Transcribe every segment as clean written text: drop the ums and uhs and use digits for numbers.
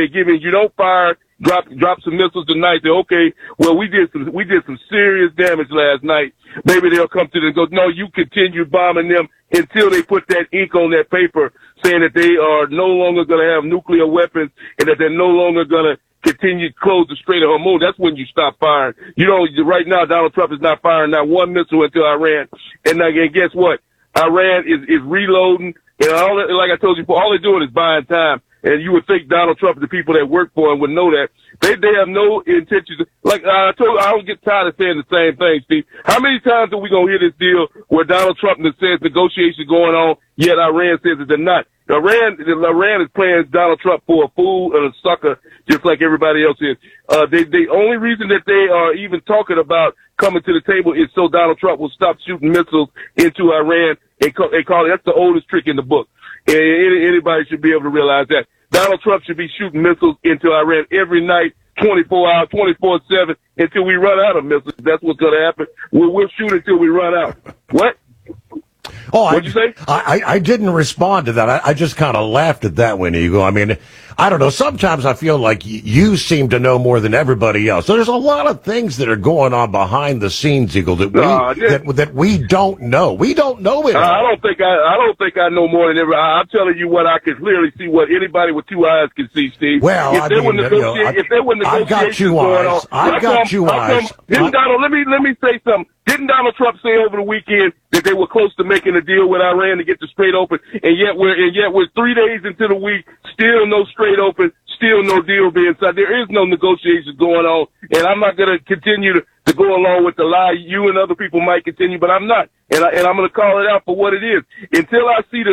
they're giving. You don't fire, drop some missiles tonight. Say, okay, well, we did some serious damage last night. Maybe they'll come to them and go, no, you continue bombing them until they put that ink on that paper saying that they are no longer going to have nuclear weapons and that they're no longer going to continue to close the Strait of Hormuz. That's when you stop firing. You know, right now, Donald Trump is not firing not one missile into Iran. And guess what? Iran is reloading. And like I told you before, all they're doing is buying time. And you would think Donald Trump and the people that work for him would know that. They have no intentions. Like I told you, I don't get tired of saying the same thing, Steve. How many times are we going to hear this deal where Donald Trump says negotiations going on, yet Iran says that they're not? Iran is playing Donald Trump for a fool and a sucker, just like everybody else is. The only reason that they are even talking about coming to the table is so Donald Trump will stop shooting missiles into Iran. They call it, that's the oldest trick in the book. And anybody should be able to realize that. Donald Trump should be shooting missiles into Iran every night, 24 hours, 24/7, until we run out of missiles. That's what's going to happen. We'll shoot until we run out. What? Oh, what'd you say? I didn't respond to that. I just kind of laughed at that one, Eagle. I mean, I don't know. Sometimes I feel like you seem to know more than everybody else. So there's a lot of things that are going on behind the scenes, Eagle, that we don't know. We don't know it. I don't think I know more than everybody. I'm telling you what I can clearly see, what anybody with two eyes can see, Steve. Well, if there were negotiations going on, I've got two eyes. Donald, let me say something. Didn't Donald Trump say over the weekend that they were close to making a deal with Iran to get the Strait open, and yet we're 3 days into the week, still no Strait open, still no deal being signed. There is no negotiations going on, and I'm not going to continue to go along with the lie. You and other people might continue, but I'm not, and I'm going to call it out for what it is. Until I see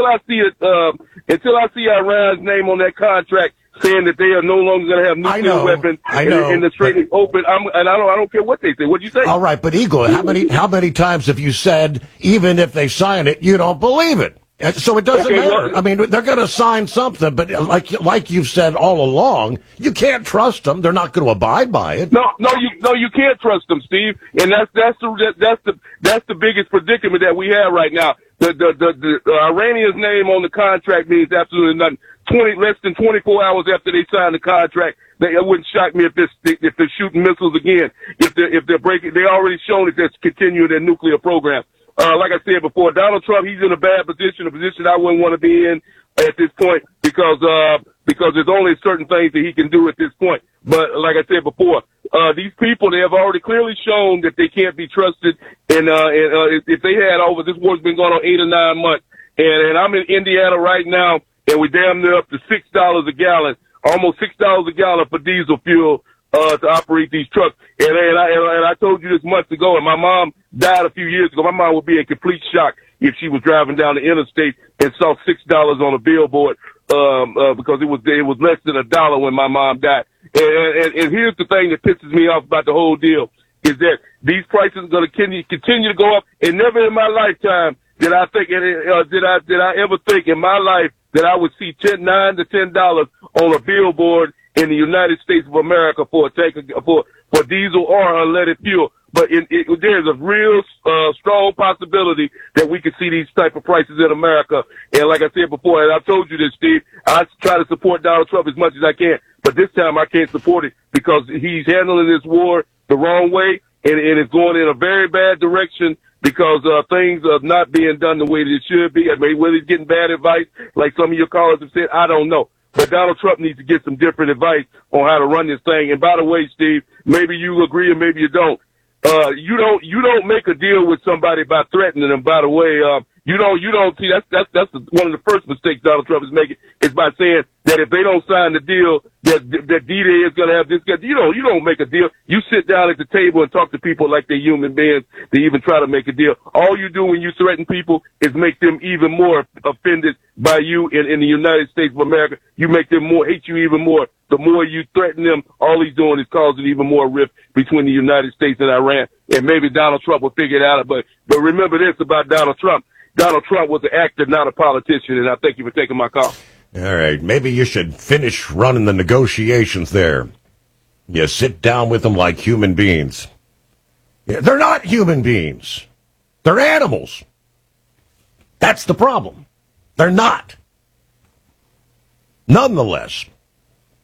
Iran's name on that contract saying that they are no longer going to have nuclear weapons and the Strait is open. I don't care what they say. What'd you say? All right, but Eagle, how many times have you said even if they sign it, you don't believe it? So it doesn't matter. Well, I mean, they're going to sign something, but like you've said all along, you can't trust them. They're not going to abide by it. No, you can't trust them, Steve. And that's the biggest predicament that we have right now. The Iranians' name on the contract means absolutely nothing. Less than 24 hours after they sign the contract, it wouldn't shock me if they're shooting missiles again. If they're breaking, they already shown that they're continuing their nuclear program. Like I said before, Donald Trump, he's in a bad position, a position I wouldn't want to be in at this point because there's only certain things that he can do at this point. But like I said before, these people, they have already clearly shown that they can't be trusted. And if they had this war's been going on 8 or 9 months, and I'm in Indiana right now, and we're damn near up to $6 a gallon, almost $6 a gallon for diesel fuel to operate these trucks. And I told you this months ago, and my mom died a few years ago. My mom would be in complete shock if she was driving down the interstate and saw $6 on a billboard because it was less than $1 when my mom died. And here's the thing that pisses me off about the whole deal is that these prices are going to continue to go up, and never in my lifetime did I think did I ever think in my life that I would see $9 to $10 on a billboard in the United States of America for diesel or unleaded fuel. But there's a real strong possibility that we could see these type of prices in America. And like I said before, and I told you this, Steve, I try to support Donald Trump as much as I can. But this time I can't support it because he's handling this war the wrong way, and it's going in a very bad direction. Because things are not being done the way that it should be. I mean, whether he's getting bad advice, like some of your callers have said, I don't know. But Donald Trump needs to get some different advice on how to run this thing. And by the way, Steve, maybe you agree and maybe you don't. You don't make a deal with somebody by threatening them. By the way, you don't see that's one of the first mistakes Donald Trump is making is by saying that if they don't sign the deal, that D-Day is going to have this guy. You don't make a deal. You sit down at the table and talk to people like they're human beings to even try to make a deal. All you do when you threaten people is make them even more offended by you in the United States of America. You make them hate you even more. The more you threaten them, all he's doing is causing even more rift between the United States and Iran. And maybe Donald Trump will figure it out. But remember this about Donald Trump. Donald Trump was an actor, not a politician, and I thank you for taking my call. All right, maybe you should finish running the negotiations there. You sit down with them like human beings. Yeah, they're not human beings. They're animals. That's the problem. They're not. Nonetheless,